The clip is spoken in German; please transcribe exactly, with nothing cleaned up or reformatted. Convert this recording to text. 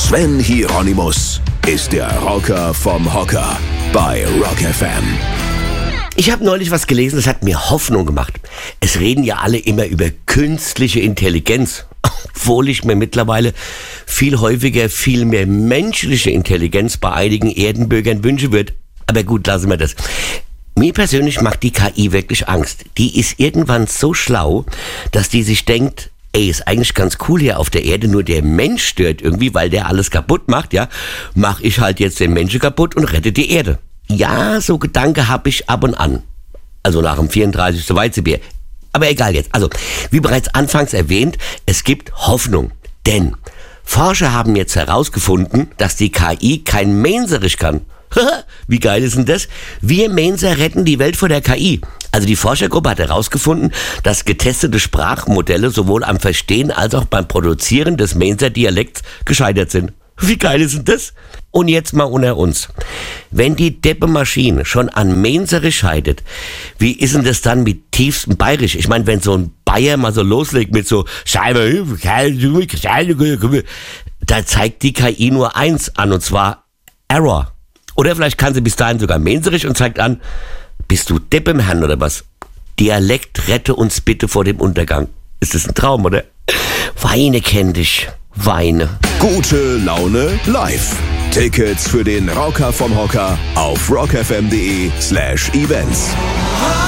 Sven Hieronymus ist der Rocker vom Hocker bei Rock F M. Ich habe neulich was gelesen, das hat mir Hoffnung gemacht. Es reden ja alle immer über künstliche Intelligenz, obwohl ich mir mittlerweile viel häufiger viel mehr menschliche Intelligenz bei einigen Erdenbürgern wünschen würde. Aber gut, lassen wir das. Mir persönlich macht die K I wirklich Angst. Die ist irgendwann so schlau, dass die sich denkt, ey, ist eigentlich ganz cool hier auf der Erde, nur der Mensch stört irgendwie, weil der alles kaputt macht, ja. Mach ich halt jetzt den Menschen kaputt und rette die Erde. Ja, so Gedanke habe ich ab und an. Also nach dem vierunddreißigsten Weizenbier. Aber egal jetzt. Also, wie bereits anfangs erwähnt, es gibt Hoffnung. Denn Forscher haben jetzt herausgefunden, dass die K I kein Menserisch kann. Wie geil ist denn das? Wir Menser retten die Welt vor der K I. Also die Forschergruppe hat herausgefunden, dass getestete Sprachmodelle sowohl am Verstehen als auch beim Produzieren des Menser Dialekts gescheitert sind. Wie geil ist denn das? Und jetzt mal unter uns. Wenn die Deppe-Maschine schon an Menserisch scheitert, wie ist denn das dann mit tiefstem Bayerisch? Ich meine, wenn so ein Bayer mal so loslegt mit so Scheibe, da zeigt die K I nur eins an, und zwar Error. Oder vielleicht kann sie bis dahin sogar Menserisch und zeigt an, bist du Depp im Herrn oder was? Dialekt, rette uns bitte vor dem Untergang. Ist das ein Traum, oder? Weine kenn dich, weine. Gute Laune live. Tickets für den Rocker vom Hocker auf rockfm.de slash events.